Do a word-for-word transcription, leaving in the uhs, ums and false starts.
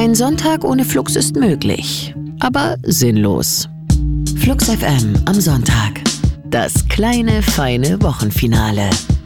Ein Sonntag ohne Flux ist möglich, aber sinnlos. Flux F M am Sonntag. Das kleine, feine Wochenfinale.